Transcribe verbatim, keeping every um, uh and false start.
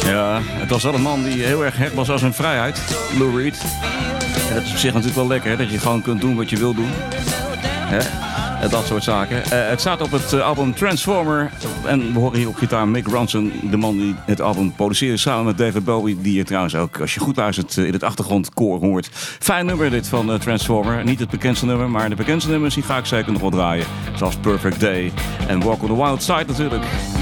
Ja, het was wel een man die heel erg hecht was aan zijn vrijheid, Lou Reed. En dat is op zich natuurlijk wel lekker, hè, dat je gewoon kunt doen wat je wil doen. Hè? Dat soort zaken. Uh, het staat op het uh, album Transformer. En we horen hier op gitaar Mick Ronson, de man die het album produceerde samen met David Bowie. Die je trouwens ook, als je goed luistert, uh, in het achtergrondkoor hoort. Fijn nummer dit van uh, Transformer. Niet het bekendste nummer, maar de bekendste nummers die ga ik zeker nog wel draaien. Zoals Perfect Day en Walk on the Wild Side natuurlijk.